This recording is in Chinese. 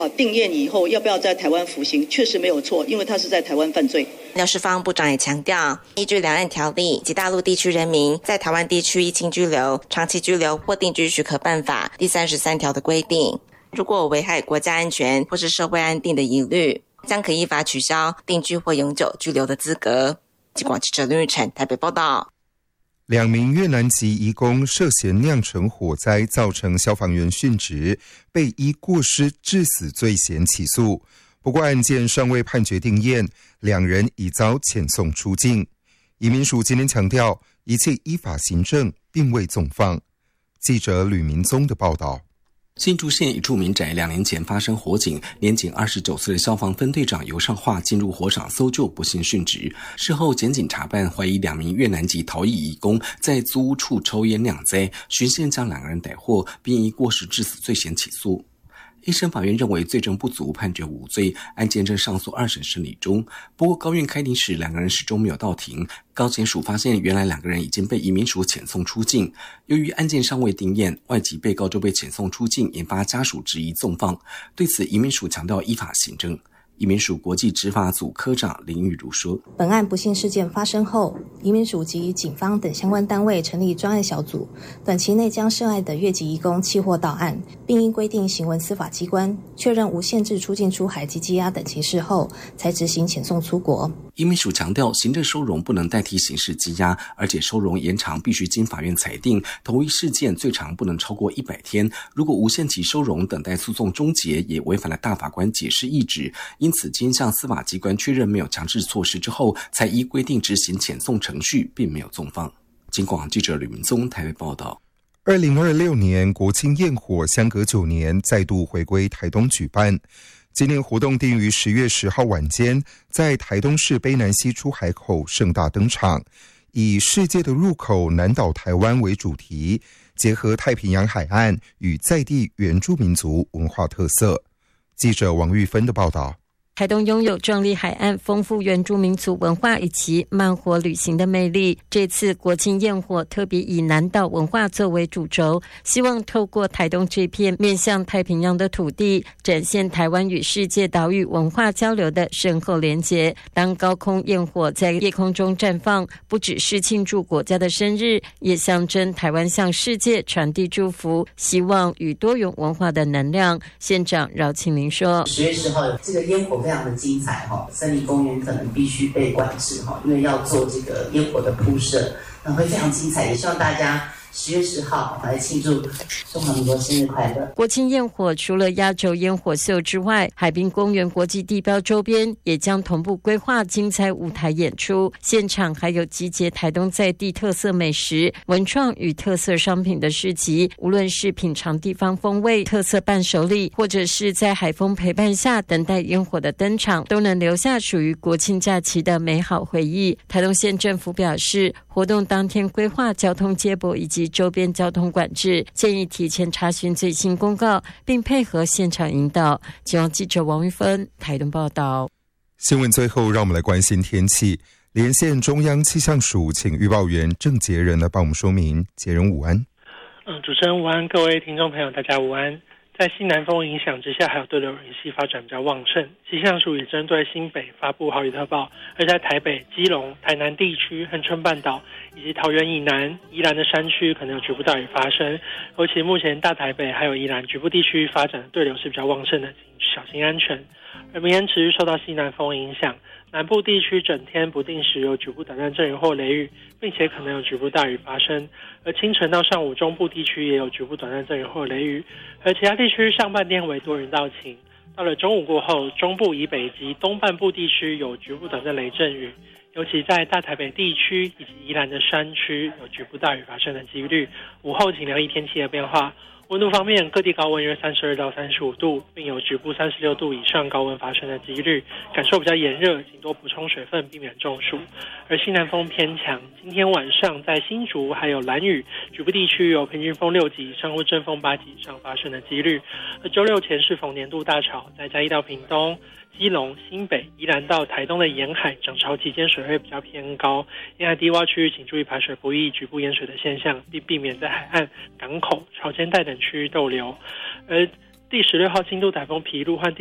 定谳以后要不要在台湾服刑，确实没有错，因为他是在台湾犯罪。 廖世芳部长也强调，依据两岸条例及大陆地区人民在台湾地区依亲居留、长期居留或定居许可办法第33条的规定，如果有危害国家安全或是社会安定的疑虑，将可依法取消定居或永久居留的资格。记者林玉成台北报道。 2名越南籍移工涉嫌酿成火灾，造成消防员殉职，被依过失致死罪嫌起诉。不过案件尚未判决定谳，2人已遭遣送出境。移民署今天强调，一切依法行政，并未纵放。记者吕明宗的报道。 新竹县一处民宅2年前发生火警，年仅29岁的消防分队长尤尚化进入火场搜救，不幸殉职。事后检警查办，怀疑2名越南籍逃逸移工在租屋处抽烟酿灾，循线将2个人逮获，并依过失致死罪嫌起诉。一审法院认为罪证不足，判决无罪，案件正上诉2审审理中。不过高院开庭时2个人始终没有到庭，高检署发现原来2个人已经被移民署遣送出境。由于案件尚未定谳，外籍被告就被遣送出境，引发家属质疑纵放。对此移民署强调依法行政。移民署国际执法组科长林玉如说， 本案不幸事件发生后，移民署及警方等相关单位成立专案小组，短期内将涉案的越籍移工缉获到案，并依规定行文司法机关确认无限制出境出海及羁押等情事后，才执行遣送出国。 移民署强调，行政收容不能代替刑事羁押，而且收容延长必须经法院裁定，同一事件最长不能超过100天。如果无限期收容等待诉讼终结，也违反了大法官解释意旨。因此经向司法机关确认没有强制措施之后，才依规定执行遣送程序，并没有纵放。警广记者吕明宗台北报道。 2026年国庆焰火相隔9年再度回归台东举办，今年活动定于10月10号晚间在台东市卑南溪出海口盛大登场，以世界的入口南岛台湾为主题，结合太平洋海岸与在地原住民族文化特色。记者王玉芬的报道。 台东拥有壮丽海岸、丰富原住民族文化以及慢活旅行的魅力。这次国庆焰火特别以南岛文化作为主轴，希望透过台东这片面向太平洋的土地，展现台湾与世界岛屿文化交流的深厚连结。当高空焰火在夜空中绽放，不只是庆祝国家的生日，也象征台湾向世界传递祝福、希望与多元文化的能量。县长饶庆林说 ：10月10号这个烟火非常的精彩，森林公园可能必须被管制，因为要做这个烟火的铺设，那会非常精彩，也希望大家10月10号来庆祝中华民国生日快乐。 国庆焰火除了压轴烟火秀之外，海滨公园国际地标周边也将同步规划精彩舞台演出，现场还有集结台东在地特色美食、文创与特色商品的市集，无论是品尝地方风味、特色伴手礼，或者是在海风陪伴下等待烟火的登场，都能留下属于国庆假期的美好回忆。台东县政府表示，活动当天规划交通接驳以及周边交通管制，建议提前查询最新公告，并配合现场引导。警广记者王玉芬台东报道。 新闻最后，让我们来关心天气。连线中央气象署，请预报员郑杰仁来帮我们说明。杰仁午安。 主持人午安，各位听众朋友大家午安。在西南风影响之下，还有对流云系发展比较旺盛，气象署也针对新北发布豪雨特报，而在台北、基隆、台南地区、恒春半岛以及桃园以南、宜兰的山区可能有局部大雨发生，尤其目前大台北还有宜兰局部地区发展的对流是比较旺盛的，请小心安全。而明天持续受到西南风影响，南部地区整天不定时有局部短暂阵雨或雷雨，并且可能有局部大雨发生。而清晨到上午，中部地区也有局部短暂阵雨或雷雨，而其他地区上半天为多云到晴。到了中午过后，中部以北及东半部地区有局部短暂雷阵雨，尤其在大台北地区以及宜兰的山区有局部大雨发生的几率。午后请留意天气的变化。温度方面，各地高温约32到35度，并有局部36度以上高温发生的几率，感受比较炎热，请多补充水分，避免中暑。而西南风偏强，今天晚上在新竹还有兰屿局部地区有平均风6级以上或阵风8级以上发生的几率。而周六前适逢年度大潮，在嘉义到屏东、基隆、新北、宜兰到台东的沿海涨潮期间水位比较偏高，沿海低洼区域请注意排水不易、局部淹水的现象，并避免在海岸、港口、潮间带等区域逗留。而第16号轻度台风皮鹿和